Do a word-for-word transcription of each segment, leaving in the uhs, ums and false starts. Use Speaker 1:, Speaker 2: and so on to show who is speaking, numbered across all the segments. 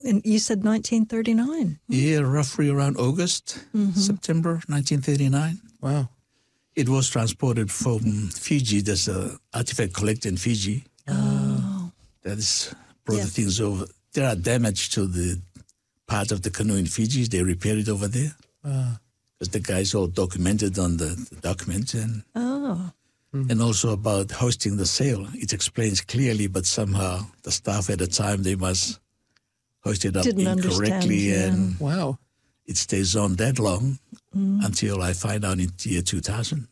Speaker 1: And you said nineteen thirty-nine.
Speaker 2: Yeah, roughly around August, mm-hmm. September nineteen thirty-nine.
Speaker 3: Wow.
Speaker 2: It was transported from Fiji. There's an artifact collector in Fiji.
Speaker 1: Oh.
Speaker 2: That is brought
Speaker 1: Yeah.
Speaker 2: the things over. There are damage to the part of the canoe in Fiji. They repaired it over there. Because the guys all documented on the, the document. And,
Speaker 1: Oh.
Speaker 2: and also about hosting the sail. It explains clearly, but somehow the staff at the time, they must hoist it up
Speaker 1: Didn't
Speaker 2: incorrectly.
Speaker 1: understand,
Speaker 2: And
Speaker 1: yeah.
Speaker 3: Wow.
Speaker 2: it stays on that long until I find out in year two thousand.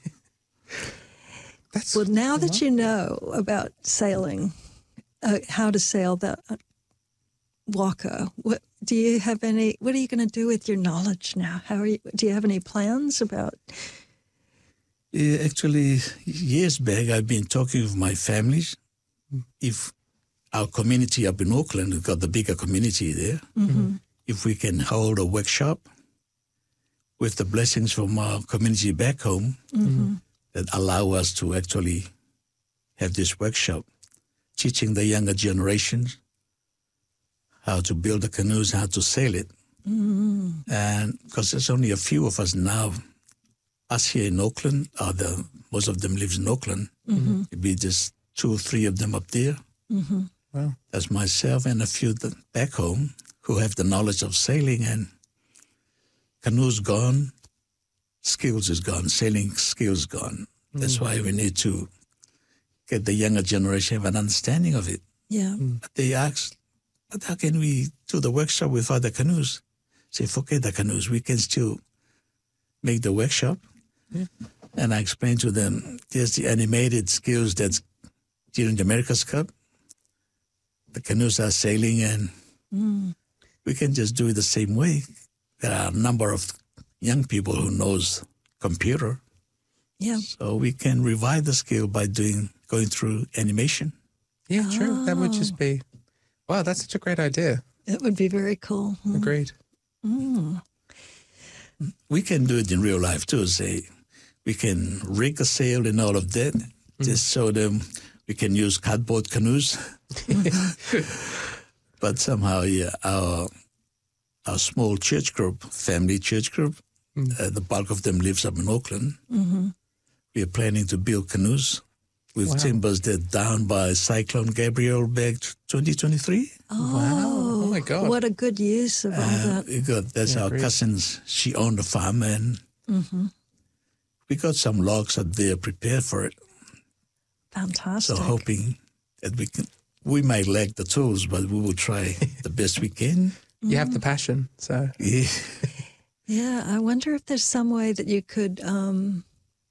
Speaker 3: That's
Speaker 1: Well, now that you know about sailing, uh, how to sail the uh, Waka, what do you have any? What are you going to do with your knowledge now? How are you? Do you have any plans about?
Speaker 2: Uh, actually, years back, I've been talking with my families. If our community up in Auckland, we've got the bigger community there,
Speaker 1: Mm-hmm.
Speaker 2: if we can hold a workshop with the blessings from our community back home
Speaker 1: Mm-hmm.
Speaker 2: that allow us to actually have this workshop, teaching the younger generations how to build the canoes, how to sail it.
Speaker 1: Mm-hmm.
Speaker 2: And because there's only a few of us now, us here in Auckland, are the, most of them lives in Auckland.
Speaker 1: Mm-hmm.
Speaker 2: It'd be just two or three of them up there.
Speaker 1: Mm-hmm.
Speaker 3: wow.
Speaker 2: That's myself and a few th- back home who have the knowledge of sailing, and canoes gone, skills is gone, sailing skills gone. That's why we need to get the younger generation have an understanding of it.
Speaker 1: Yeah.
Speaker 2: But they ask, but how can we do the workshop without the canoes? Say, forget the canoes. We can still make the workshop.
Speaker 3: Yeah.
Speaker 2: And I explained to them, there's the animated skills that's during the America's Cup. The canoes are sailing, and
Speaker 1: Mm.
Speaker 2: we can just do it the same way. There are a number of young people who knows computer,
Speaker 1: Yeah.
Speaker 2: so we can revive the skill by doing going through animation.
Speaker 3: Yeah, true. That would just be, wow, that's such a great idea.
Speaker 1: It would be very cool. Mm.
Speaker 3: Agreed.
Speaker 1: Mm.
Speaker 2: We can do it in real life too. Say, we can rig a sail and all of that. Just show them we can use cardboard canoes. But somehow, yeah, our our small church group, family church group, uh, the bulk of them lives up in Auckland.
Speaker 1: Mm-hmm.
Speaker 2: We are planning to build canoes with
Speaker 3: Wow.
Speaker 2: timbers that down by Cyclone Gabrielle back twenty twenty-three.
Speaker 1: Oh,
Speaker 3: Wow. Oh, my God.
Speaker 1: What a good use of all
Speaker 2: Uh,
Speaker 1: that.
Speaker 2: we got that's
Speaker 3: Yeah,
Speaker 2: our
Speaker 3: great.
Speaker 2: cousins. She owned a farm, and
Speaker 1: Mm-hmm.
Speaker 2: we got some logs up there prepared for it.
Speaker 1: Fantastic.
Speaker 2: So hoping that we can, we might lack the tools, but we will try the best we can.
Speaker 3: You have the passion, so
Speaker 2: Yeah.
Speaker 1: Yeah, I wonder if there's some way that you could um,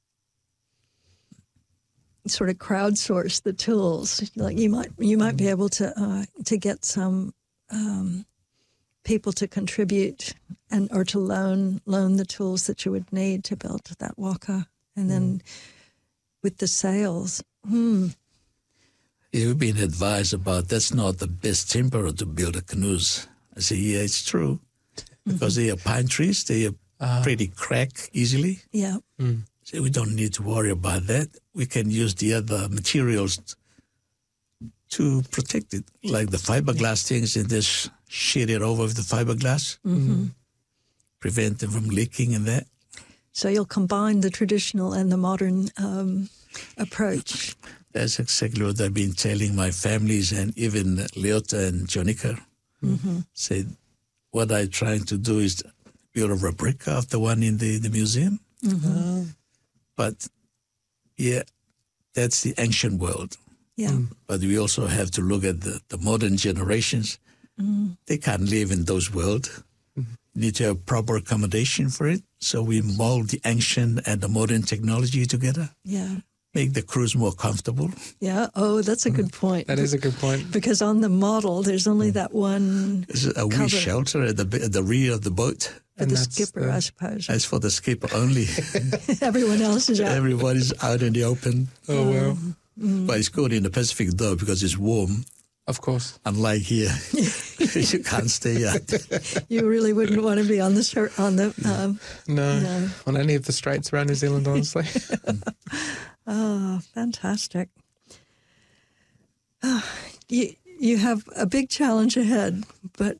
Speaker 1: sort of crowdsource the tools. Like you might, you might be able to uh, to get some um, people to contribute and or to loan loan the tools that you would need to build that waka, and then with the sails. Hmm.
Speaker 2: Yeah, we've been advised about that's not the best timber to build a canoes. I say, yeah, it's true. Because they are pine trees, they are
Speaker 3: Ah.
Speaker 2: pretty crack easily.
Speaker 1: Yeah.
Speaker 2: So we don't need to worry about that. We can use the other materials to protect it, like the fiberglass things, and just sheet it over with the fiberglass,
Speaker 1: Mm-hmm.
Speaker 2: prevent them from leaking and that.
Speaker 1: So you'll combine the traditional and the modern um, approach.
Speaker 2: That's exactly what I've been telling my families, and even Leota and Jonica
Speaker 1: Mm-hmm.
Speaker 2: said, what I'm trying to do is build a replica of the one in the, the museum.
Speaker 1: Mm-hmm.
Speaker 2: But yeah, that's the ancient world.
Speaker 1: Yeah.
Speaker 2: But we also have to look at the, the modern generations.
Speaker 1: Mm.
Speaker 2: They can't live in those worlds. Need to have proper accommodation for it. So we mold the ancient and the modern technology together,
Speaker 1: Yeah.
Speaker 2: make the crews more comfortable.
Speaker 1: Yeah. Oh, that's a good point.
Speaker 3: that is a good point.
Speaker 1: Because on the model, there's only that one
Speaker 2: There's a wee
Speaker 1: Cover.
Speaker 2: shelter at the, at the rear of the boat.
Speaker 1: for
Speaker 3: And
Speaker 1: the
Speaker 3: that's
Speaker 1: skipper,
Speaker 3: the-
Speaker 1: I suppose.
Speaker 2: That's for the skipper only.
Speaker 1: Everyone else is out.
Speaker 2: Everybody's out in the open.
Speaker 3: Oh, well.
Speaker 2: But it's good in the Pacific though because it's warm.
Speaker 3: Of course.
Speaker 2: Unlike here, you can't stay out.
Speaker 1: You really wouldn't want to be on the shir- on the. Um,
Speaker 3: No.
Speaker 1: No.
Speaker 3: On any of the straits around New Zealand, honestly.
Speaker 1: oh, fantastic! Oh, you you have a big challenge ahead, but